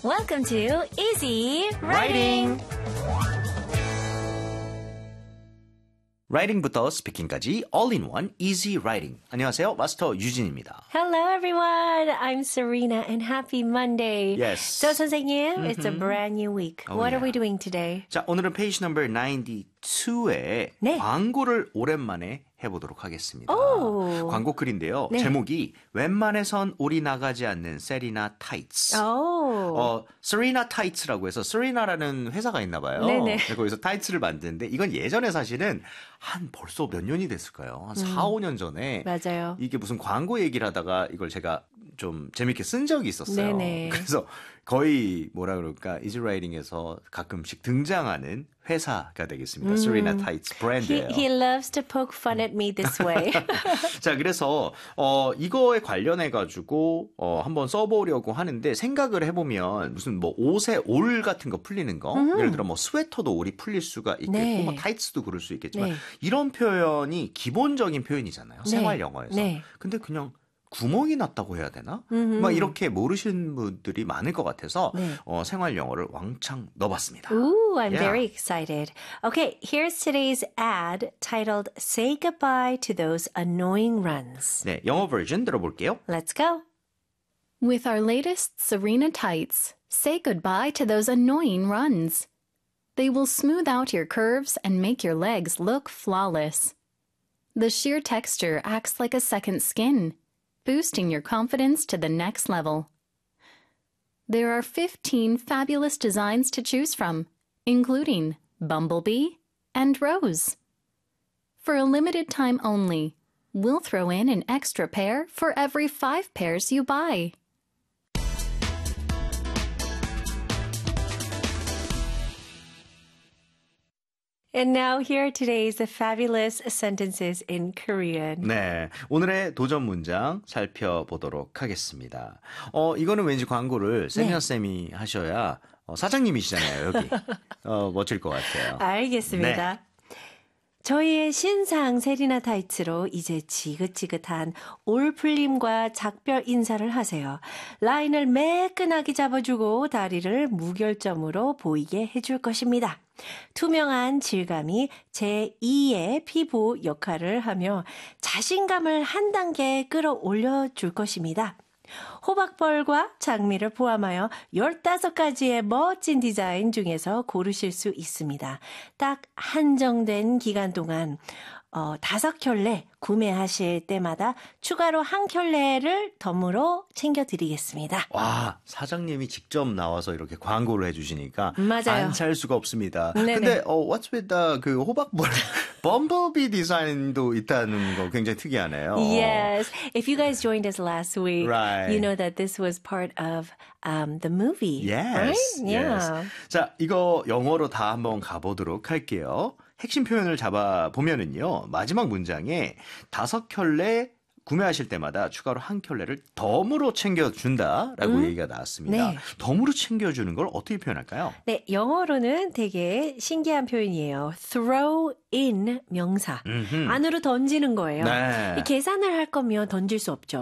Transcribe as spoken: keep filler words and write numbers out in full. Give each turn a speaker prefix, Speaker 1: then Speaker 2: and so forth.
Speaker 1: Welcome to Easy
Speaker 2: Writing.
Speaker 1: Writing.
Speaker 2: 라이팅부터 스피킹까지 all-in-one easy writing. 안녕하세요. 마스터 유진입니다.
Speaker 1: Hello everyone. I'm Serena and happy Monday.
Speaker 2: Yes.
Speaker 1: So 선생님, it's a brand new week.
Speaker 2: Oh,
Speaker 1: What are
Speaker 2: yeah.
Speaker 1: we doing today?
Speaker 2: 자, 오늘은 페이지 넘버 구십이에
Speaker 1: 네.
Speaker 2: 광고를 오랜만에 해보도록 하겠습니다.
Speaker 1: 오.
Speaker 2: 광고 글인데요.
Speaker 1: 네.
Speaker 2: 제목이 웬만해선 올이 나가지 않는 세리나 타이츠.
Speaker 1: Oh.
Speaker 2: 어, 세리나 타이츠라고 해서 세리나라는 회사가 있나 봐요.
Speaker 1: 네네.
Speaker 2: 거기서 타이츠를 만드는데 이건 예전에 사실은 한 벌써 몇 년이 됐을까요? 한 사, 오 년 전에
Speaker 1: 맞아요.
Speaker 2: 이게 무슨 광고 얘기를 하다가 이걸 제가 좀 재밌게 쓴 적이 있었어요.
Speaker 1: 네네.
Speaker 2: 그래서 거의 뭐라 그럴까 이지라이팅에서 가끔씩 등장하는 회사가 되겠습니다. 세리나 타이츠
Speaker 1: He,
Speaker 2: 브랜드예요.
Speaker 1: he loves to poke fun at me this way.
Speaker 2: 자, 그래서 어 이거에 관련해 가지고 어 한번 써보려고 하는데 생각을 해보면 무슨 뭐 옷에 올 같은 거 풀리는 거, 예를 들어 뭐 스웨터도 올이 풀릴 수가 있겠고,
Speaker 1: 네.
Speaker 2: 뭐 타이츠도 그럴 수 있겠지만
Speaker 1: 네.
Speaker 2: 이런 표현이 기본적인 표현이잖아요.
Speaker 1: 네.
Speaker 2: 생활 영어에서.
Speaker 1: 네.
Speaker 2: 근데 그냥 구멍이 났다고 해야 되나?
Speaker 1: 음흠.
Speaker 2: 막 이렇게 모르시는 분들이 많을 것 같아서
Speaker 1: 네.
Speaker 2: 어, 생활 영어를 왕창 넣어봤습니다.
Speaker 1: Ooh, I'm
Speaker 2: Yeah.
Speaker 1: very excited. Okay, here's today's ad titled Say Goodbye to Those Annoying Runs.
Speaker 2: 네, 영어 버전 들어볼게요.
Speaker 1: Let's go.
Speaker 3: With our latest Serena tights, say goodbye to those annoying runs. They will smooth out your curves and make your legs look flawless. The sheer texture acts like a second skin, boosting your confidence to the next level. There are fifteen fabulous designs to choose from, including Bumblebee and Rose. For a limited time only, we'll throw in an extra pair for every five pairs you buy.
Speaker 1: And now here are today's fabulous sentences in Korean.
Speaker 2: 네, 오늘의 도전 문장 살펴보도록 하겠습니다. 어, 이거는 왠지 광고를 세미나 쌤이 하셔야 어, 사장님이시잖아요, 여기. 어, 멋질 것 같아요.
Speaker 1: 알겠습니다. 저희의 신상 세리나 타이츠로 이제 지긋지긋한 올풀림과 작별 인사를 하세요. 라인을 매끈하게 잡아주고 다리를 무결점으로 보이게 해줄 것입니다. 투명한 질감이 제이의 피부 역할을 하며 자신감을 한 단계 끌어올려 줄 것입니다. 호박벌과 장미를 포함하여 열다섯 가지의 멋진 디자인 중에서 고르실 수 있습니다. 딱 한정된 기간 동안 어, 다섯 켤레 구매하실 때마다 추가로 한 켤레를 덤으로 챙겨드리겠습니다.
Speaker 2: 와, 사장님이 직접 나와서 이렇게 광고를 해주시니까
Speaker 1: 맞아요.
Speaker 2: 안 살 수가 없습니다.
Speaker 1: 네네.
Speaker 2: 근데 어, what's with the 그 호박벌 범버비 디자인도 있다는 거 굉장히 특이하네요.
Speaker 1: Yes. If you guys joined us last week,
Speaker 2: Right.
Speaker 1: you know that this was part of um, the movie.
Speaker 2: Yes.
Speaker 1: Right?
Speaker 2: yes.
Speaker 1: Yeah.
Speaker 2: 자, 이거 영어로 다 한번 가보도록 할게요. 핵심 표현을 잡아 보면은요. 마지막 문장에 다섯 켤레 구매하실 때마다 추가로 한 켤레를 덤으로 챙겨준다라고
Speaker 1: 음?
Speaker 2: 얘기가 나왔습니다.
Speaker 1: 네.
Speaker 2: 덤으로 챙겨주는 걸 어떻게 표현할까요?
Speaker 1: 네, 영어로는 되게 신기한 표현이에요. throw in 명사.
Speaker 2: 음흠.
Speaker 1: 안으로 던지는 거예요.
Speaker 2: 네.
Speaker 1: 이 계산을 할 거면 던질 수 없죠.